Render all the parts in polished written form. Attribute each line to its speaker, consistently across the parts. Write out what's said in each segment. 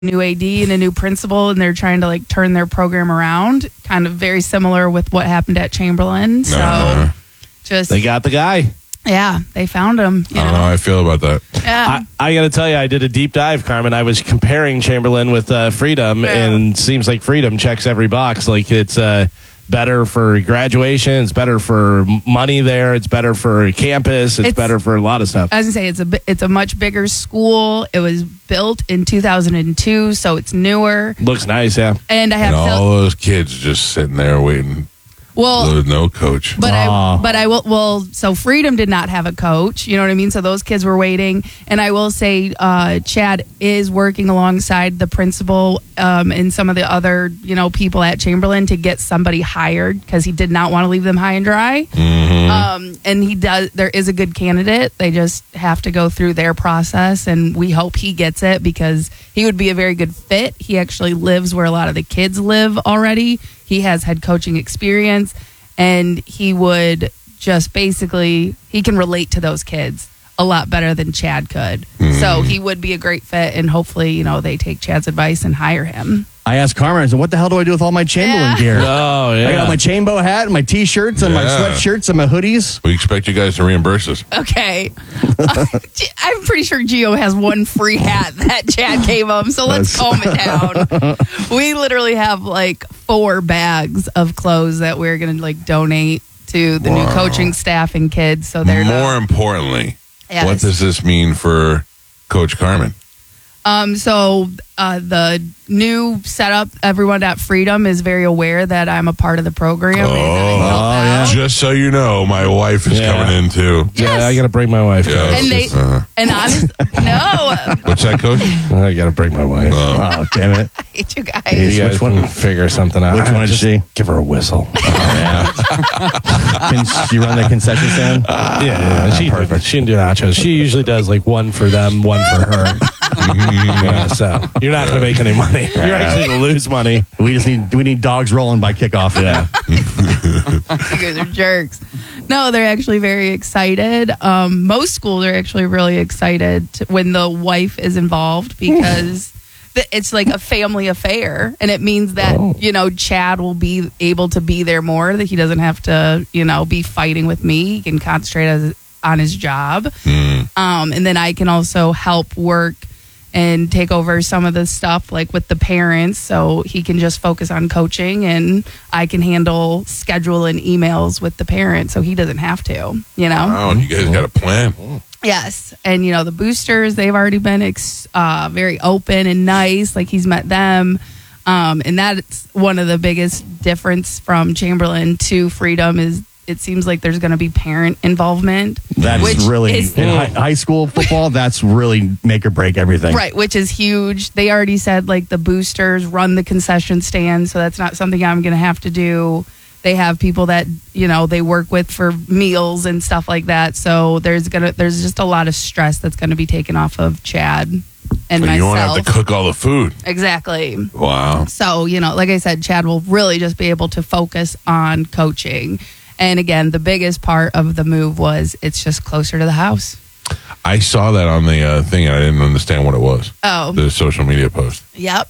Speaker 1: new AD and a new principal, and they're trying to like turn their program around. Kind of very similar with what happened at Chamberlain. So
Speaker 2: they got the guy.
Speaker 1: Yeah, they found him.
Speaker 3: I don't know how I feel about that.
Speaker 1: Yeah.
Speaker 2: I got to tell you, I did a deep dive, Carmen. I was comparing Chamberlain with Freedom, and it seems like Freedom checks every box. Like it's better for graduation, it's better for money there, it's better for campus, it's better for a lot of stuff.
Speaker 1: I was gonna say it's a much bigger school. It was built in 2002, so it's newer.
Speaker 2: Looks nice, yeah.
Speaker 1: And I have
Speaker 3: all those kids just sitting there waiting.
Speaker 1: Well,
Speaker 3: with no coach.
Speaker 1: But I will. Well, so Freedom did not have a coach. You know what I mean? So those kids were waiting. And I will say, Chad is working alongside the principal and some of the other, people at Chamberlain to get somebody hired because he did not want to leave them high and dry.
Speaker 3: Mm-hmm.
Speaker 1: And he does. There is a good candidate. They just have to go through their process, and we hope he gets it because he would be a very good fit. He actually lives where a lot of the kids live already. He has head coaching experience, and he would just basically, he can relate to those kids a lot better than Chad could.
Speaker 3: Mm-hmm.
Speaker 1: So he would be a great fit, and hopefully, they take Chad's advice and hire him.
Speaker 4: I asked Carmen, I said, what the hell do I do with all my Chamberlain gear?
Speaker 2: Oh, yeah.
Speaker 4: I got my Chambo hat and my T-shirts and my sweatshirts and my hoodies.
Speaker 3: We expect you guys to reimburse us.
Speaker 1: Okay. I'm pretty sure Gio has one free hat that Chad gave him, so let's calm it down. We literally have like 4 bags of clothes that we're going to like donate to the new coaching staff and kids. So they're
Speaker 3: more importantly,
Speaker 1: Yes.
Speaker 3: what does this mean for Coach Carmen?
Speaker 1: So the new setup, everyone at Freedom is very aware that I'm a part of the program.
Speaker 3: Just so you know, my wife is coming in too.
Speaker 2: Yeah, I got to bring my wife.
Speaker 1: And no.
Speaker 3: What's that, Coach?
Speaker 2: I got to bring my wife.
Speaker 4: Oh, damn it.
Speaker 1: I hate you guys.
Speaker 2: You guys can figure something out.
Speaker 4: Which one is she?
Speaker 2: Give her a whistle.
Speaker 4: Can she run the concession stand?
Speaker 2: Perfect. She can do nachos. She usually does like one for them, one for her. So you're not going to make any money. You're actually going to lose money.
Speaker 4: We need dogs rolling by kickoff.
Speaker 2: Yeah.
Speaker 1: You guys are jerks. No, they're actually very excited. Most schools are actually really excited when the wife is involved because it's like a family affair, and it means that Chad will be able to be there more. That he doesn't have to be fighting with me. He can concentrate on his job, and then I can also help work and take over some of the stuff like with the parents, so he can just focus on coaching, and I can handle schedule and emails with the parents, so he doesn't have to.
Speaker 3: Oh, you guys got a plan.
Speaker 1: Yes, and the boosters, they've already been very open and nice. Like he's met them, and that's one of the biggest difference from Chamberlain to Freedom is. It seems like there's going to be parent involvement.
Speaker 4: That's really, in high school football, that's really make or break everything.
Speaker 1: Right, which is huge. They already said like the boosters run the concession stand, so that's not something I'm going to have to do. They have people that, they work with for meals and stuff like that. So there's just a lot of stress that's going to be taken off of Chad and myself.
Speaker 3: You won't have to cook all the food.
Speaker 1: Exactly.
Speaker 3: Wow.
Speaker 1: So, like I said, Chad will really just be able to focus on coaching. And again, the biggest part of the move was it's just closer to the house.
Speaker 3: I saw that on the thing, and I didn't understand what it was.
Speaker 1: Oh.
Speaker 3: The social media post.
Speaker 1: Yep.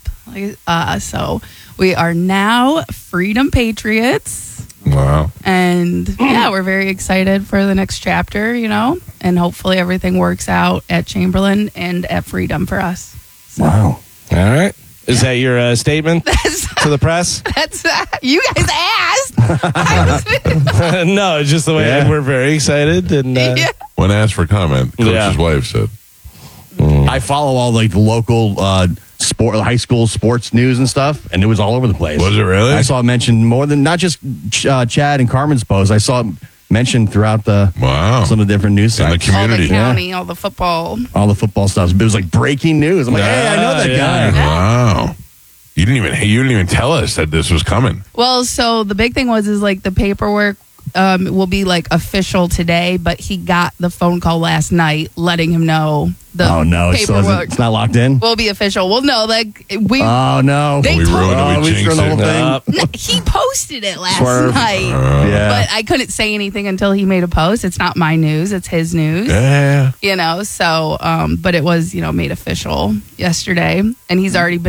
Speaker 1: So we are now Freedom Patriots.
Speaker 3: Wow.
Speaker 1: And we're very excited for the next chapter, and hopefully everything works out at Chamberlain and at Freedom for us. So.
Speaker 4: Wow.
Speaker 2: All right. Is that your statement to the press?
Speaker 1: That's you guys asked.
Speaker 2: No, it's just the way we're very excited. And
Speaker 3: when asked for comment, Coach's wife said,
Speaker 4: I follow all like the local high school sports news and stuff, and it was all over the place.
Speaker 3: Was it really?
Speaker 4: I saw it mentioned more than not just Chad and Carmen's post. I saw it mentioned throughout some of the different news sites.
Speaker 3: In the community.
Speaker 1: All the county, all the football
Speaker 4: stuff. It was like breaking news. I'm like, hey, I know that guy.
Speaker 3: Wow. You didn't even tell us that this was coming.
Speaker 1: Well, so the big thing was like the paperwork will be like official today, but he got the phone call last night letting him know the
Speaker 4: Oh no, it's
Speaker 1: paperwork
Speaker 4: not locked in.
Speaker 1: will be official. Well, no, like we.
Speaker 4: Oh no,
Speaker 1: They
Speaker 3: We ruined it.
Speaker 4: we
Speaker 3: We
Speaker 4: screwed
Speaker 3: jinxed
Speaker 4: the whole
Speaker 3: it.
Speaker 4: thing.
Speaker 1: He posted it last
Speaker 2: Swerve.
Speaker 1: night,
Speaker 4: Yeah.
Speaker 1: but I couldn't say anything until he made a post. It's not my news; it's his news.
Speaker 3: Yeah.
Speaker 1: You know, so but it was made official yesterday, and he's already been